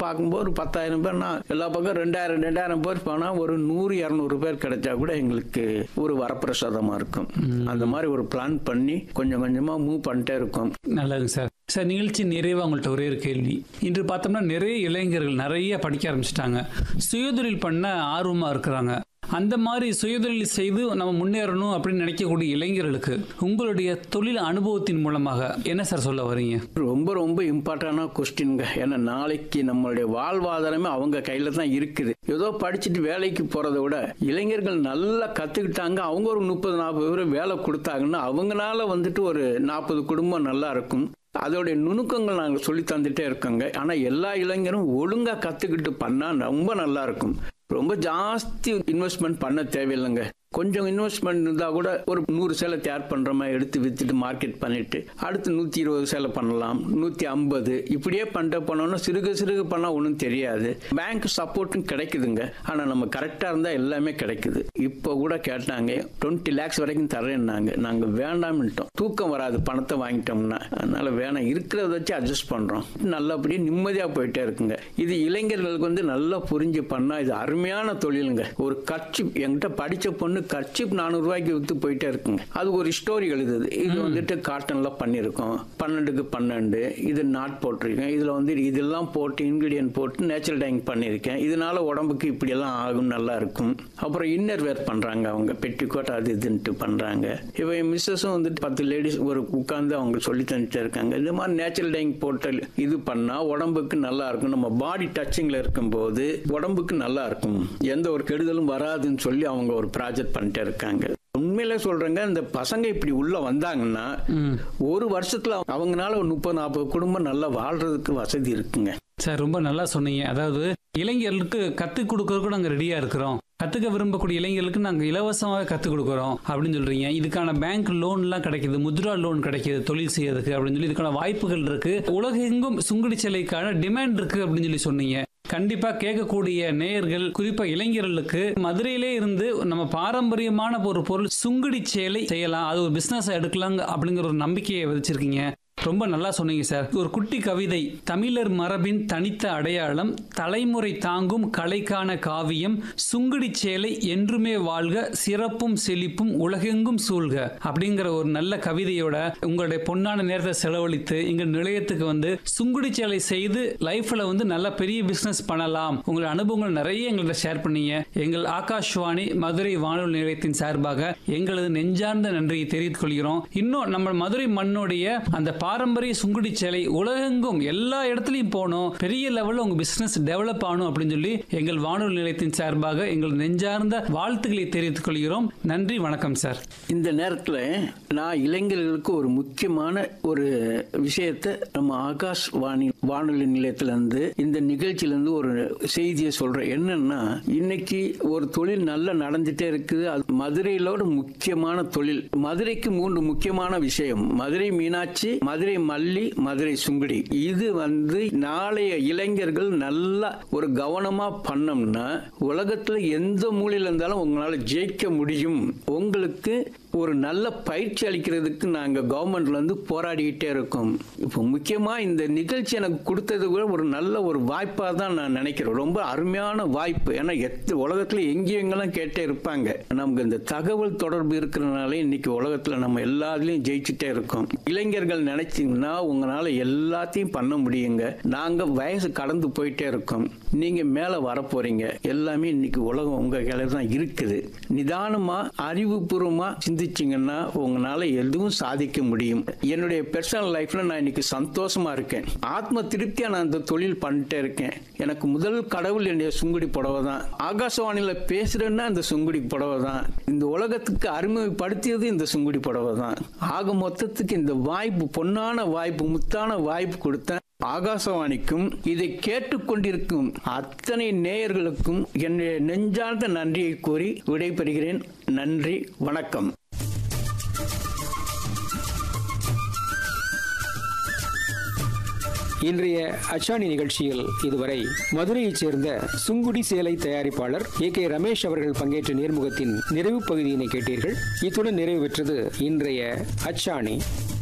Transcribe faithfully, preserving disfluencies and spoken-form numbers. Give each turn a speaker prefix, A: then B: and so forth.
A: பார்க்கும்போது ஒரு பத்தாயிரம் பேர்னா எல்லா பக்கம் ரெண்டாயிரம் ரெண்டாயிரம் பேர் போனா ஒரு நூறு இருநூறு பேர் கிடைச்சா கூட எங்களுக்கு ஒரு வரப்பிரசாதமா இருக்கும். அந்த மாதிரி ஒரு பிளான் பண்ணி கொஞ்சம் கொஞ்சமா மூவ் பண்ணிட்டே இருக்கோம்.
B: நல்லதுங்க சார். சார், நிகழ்ச்சி நிறைவாக உங்கள்கிட்ட ஒரே ஒரு கேள்வி. இன்று பார்த்தோம்னா நிறைய இளைஞர்கள் நிறைய படிக்க ஆரம்பிச்சிட்டாங்க, சுயதொழில் பண்ண ஆர்வமாக இருக்கிறாங்க. அந்த மாதிரி சுயதொழில் செய்து நம்ம முன்னேறணும் அப்படின்னு நினைக்கக்கூடிய இளைஞர்களுக்கு உங்களுடைய தொழில் அனுபவத்தின் மூலமாக என்ன சார் சொல்ல வரீங்க?
A: ரொம்ப ரொம்ப இம்பார்ட்டன்டான கொஸ்டின்ங்க. ஏன்னா நாளைக்கு நம்மளுடைய வாழ்வாதாரமே அவங்க கையில தான் இருக்குது. ஏதோ படிச்சுட்டு வேலைக்கு போறதை விட இளைஞர்கள் நல்லா கத்துக்கிட்டாங்க, அவங்க ஒரு முப்பது நாற்பது பேர் வேலை கொடுத்தாங்கன்னா அவங்களால வந்துட்டு ஒரு நாற்பது குடும்பம் நல்லா இருக்கும். அதோடைய நுணுக்கங்கள் நாங்கள் சொல்லி தந்துட்டே இருக்கோங்க. ஆனா எல்லா இளைஞரும் ஒழுங்கா கத்துக்கிட்டு பண்ணா ரொம்ப நல்லா இருக்கும். ரொம்ப ஜாஸ்தி இன்வெஸ்ட்மெண்ட் பண்ண தேவையில்லைங்க. கொஞ்சம் இன்வெஸ்ட்மெண்ட் இருந்தா கூட ஒரு நூறு சேலை தயார் பண்ற மாதிரி எடுத்து வித்துட்டு மார்க்கெட் பண்ணிட்டு அடுத்து நூத்தி இருபது சேலை பண்ணலாம், நூத்தி ஐம்பது இப்படியே பண்ணிட்டு போனோம்னா சிறுக சிறுக பண்ணா ஒன்றும் தெரியாது. பேங்க் சப்போர்ட்டும் கிடைக்குதுங்க. ஆனா நம்ம கரெக்டா இருந்தா எல்லாமே கிடைக்குது. இப்போ கூட கேட்டாங்க டுவெண்ட்டி லேக்ஸ் வரைக்கும் தரேன்னாங்க. நாங்க வேண்டாம்ட்டோம். தூக்கம் வராது பணத்தை வாங்கிட்டோம்னா. அதனால வேணாம், இருக்கிறத வச்சு அட்ஜஸ்ட் பண்றோம். நல்லபடியா நிம்மதியா போயிட்டே இருக்குங்க. இது இளைஞர்களுக்கு வந்து நல்லா புரிஞ்சு பண்ணா இது அருமையான தொழிலுங்க. ஒரு கர்ச்சிப் என்கிட்ட படிச்ச பொண்ணு கர்ச்சிப் நானூறு ரூபாய்க்கு வித்து போயிட்டே இருக்குங்க. அது ஒரு ஸ்டோரி எழுதுது. இது வந்துட்டு காட்டன்ல பண்ணிருக்கோம், பன்னெண்டுக்கு பன்னெண்டு இது நாட் போட்டிருக்கேன். இதுல வந்து இதெல்லாம் போட்டு இன்கிரீடியன்ட் போட்டு நேச்சுரல் டைங் பண்ணிருக்கேன். இதனால உடம்புக்கு இப்படி எல்லாம் ஆகும், நல்லா இருக்கும். அப்புறம் இன்னர் வேர் பண்றாங்க, அவங்க பெட்டிக்கோட் அது இதுன்ட்டு பண்றாங்க. இப்ப என் மிஸ்ஸஸும் வந்துட்டு பத்து லேடிஸ் ஒரு உட்கார்ந்து அவங்க சொல்லி தந்துட்டு இருக்காங்க. இந்த மாதிரி நேச்சுரல் டைங் போட்டு இது பண்ணா உடம்புக்கு நல்லா இருக்கும். நம்ம பாடி டச்சிங்ல இருக்கும் போது உடம்புக்கு நல்லா இருக்கும், எந்த ஒரு கெடுதலும் வராதுன்னு சொல்லி அவங்க ஒரு ப்ராஜெக்ட் பண்ணிட்டே இருக்காங்க. உண்மையில சொல்றேங்க, இந்த பசங்க இப்படி உள்ள வந்தாங்கன்னா ஒரு வருஷத்துல அவங்களால ஒரு முப்பது நாற்பது குடும்பம் நல்லா வாழ்றதுக்கு வசதி இருக்குங்க.
B: சார், ரொம்ப நல்லா சொன்னீங்க. அதாவது இளைஞர்களுக்கு கத்துக் கொடுக்கறதுக்கு நாங்க ரெடியா இருக்கிறோம், கத்துக்க விரும்பக்கூடிய இளைஞர்களுக்கு நாங்க இலவசமாக கத்துக் கொடுக்கறோம் அப்படின்னு சொல்றீங்க. இதுக்கான பேங்க் லோன் எல்லாம் கிடைக்குது, முத்ரா லோன் கிடைக்குது தொழில் செய்யறதுக்கு அப்படின்னு சொல்லி இதுக்கான வாய்ப்புகள் இருக்கு. உலகெங்கும் சுங்குடி சேலைக்கான டிமாண்ட் இருக்கு அப்படின்னு சொல்லி சொன்னீங்க. கண்டிப்பா கேட்கக்கூடிய நேயர்கள், குறிப்பா இளைஞர்களுக்கு மதுரையிலே இருந்து நம்ம பாரம்பரியமான ஒரு பொருள் சுங்குடி சேலை செய்யலாம், அது ஒரு பிசினஸ் எடுக்கலாங்க அப்படிங்கிற ஒரு நம்பிக்கையை விதிச்சிருக்கீங்க. ரொம்ப நல்லா சொன்னீங்க சார். ஒரு குட்டி கவிதை. தமிழர் மரபின் தனித்த அடையாளம், தலைமுறை தாங்கும் கலைக்கான காவியம், சுங்குடி சேலை என்றுமே வாழ்க, சிறப்பும் செழிப்பும் உலகெங்கும் சூழ்க அப்படிங்கிற ஒரு நல்ல கவிதையோட உங்களுடைய பொன்னான நேரத்தை செலவழித்து எங்க நிலையத்துக்கு வந்து சுங்குடி சேலை செய்து லைஃப்ல வந்து நல்ல பெரிய பிசினஸ் பண்ணலாம், உங்களுடைய அனுபவங்கள் நிறைய எங்கள்கிட்ட ஷேர் பண்ணீங்க. எங்கள் ஆகாஷ்வாணி மதுரை வானொலி நிலையத்தின் சார்பாக எங்களது நெஞ்சார்ந்த நன்றியை தெரிவித்துக் கொள்கிறோம். இன்னும் நம்ம மதுரை மண்ணுடைய அந்த பாரம்பரிய சுங்குடி சேலை உலகெங்கும் எல்லா இடத்துலையும் போகணும், பெரிய லெவலில் உங்க பிசினஸ் டெவலப் ஆகணும் அப்படின்னு சொல்லி எங்கள் வானொலி நிலையத்தின் சார்பாக எங்கள் நெஞ்சார்ந்த வாழ்த்துக்களை தெரிவித்துக் கொள்கிறோம். நன்றி, வணக்கம் சார்.
A: இந்த நேரத்தில் நான் இளைஞர்களுக்கு ஒரு முக்கியமான ஒரு விஷயத்தை நம்ம ஆகாஷ்வாணி வானொலி நிலையத்திலிருந்து இந்த நிகழ்ச்சியிலிருந்து ஒரு செய்தியை சொல்றேன். என்னன்னா, இன்னைக்கு ஒரு தொழில் நல்லா நடந்துட்டே இருக்குது. அது மதுரையிலோட முக்கியமான தொழில். மதுரைக்கு மூன்று முக்கியமான விஷயம்: மதுரை மீனாட்சி, மதுரை மல்லி, மதுரை சுங்குடி. இது வந்து நாளைய இளைஞர்கள் நல்லா ஒரு கவனமா பண்ணோம்னா உலகத்துல எந்த மூலையில இருந்தாலும் உங்களால ஜெயிக்க முடியும். உங்களுக்கு ஒரு நல்ல பயிற்சி அளிக்கிறதுக்கு நாங்க கவர்மெண்ட்ல இருந்து போராடிக்கிட்டே இருக்கோம். இப்போ முக்கியமா இந்த நிகழ்ச்சி எனக்கு கொடுத்தது கூட ஒரு நல்ல ஒரு வாய்ப்பா தான் நான் நினைக்கிறேன். ரொம்ப அருமையான வாய்ப்பு. ஏன்னா எத்த உலகத்துல எங்கேயும் எங்கெல்லாம் கேட்டே இருப்பாங்க. நமக்கு இந்த தகவல் தொடர்பு இருக்கிறதுனால இன்னைக்கு உலகத்துல நம்ம எல்லாத்துலயும் ஜெயிச்சுட்டே இருக்கோம். இளைஞர்கள் நினைச்சீங்கன்னா உங்களால எல்லாத்தையும் பண்ண முடியுங்க. நாங்க வயசு கடந்து போயிட்டே இருக்கோம், நீங்க மேல வர போறீங்க. எல்லாமே இன்னைக்கு உலகம் உங்க கையில தான் இருக்குது. நிதானமா அறிவுபூர்வமா சிந்திச்சீங்கன்னா உங்களால எதுவும் சாதிக்க முடியும். என்னுடைய பர்சனல் லைஃப்ல நான் இன்னைக்கு சந்தோஷமா இருக்கேன், ஆத்ம திருப்தியா நான் இந்த தொழில் பண்ணிட்டே இருக்கேன். எனக்கு முதல் கடவுள் என்னுடைய சுங்குடி புடவை தான். ஆகாசவாணியில பேசுறேன்னா இந்த சுங்குடி புடவை தான். இந்த உலகத்துக்கு அறிமுகப்படுத்தியது இந்த சுங்குடி புடவை தான். ஆக மொத்தத்துக்கு இந்த வாய்ப்பு, பொன்னான வாய்ப்பு, முத்தான வாய்ப்பு கொடுத்த ஆகாசவாணிக்கும் இதை கேட்டுக்கொண்டிருக்கும் அத்தனை நேயர்களுக்கும் என்னுடைய நெஞ்சார்ந்த நன்றியை கூறி விடைபெறுகிறேன். நன்றி, வணக்கம்.
C: இன்றைய அச்சாணி நிகழ்ச்சியில் இதுவரை மதுரையைச் சேர்ந்த சுங்குடி சேலை தயாரிப்பாளர் ஏ கே ரமேஷ் அவர்கள் பங்கேற்ற நேர்முகத்தின் நிறைவு பகுதியினை கேட்டீர்கள். இத்துடன் நிறைவு பெற்றது இன்றைய அச்சாணி.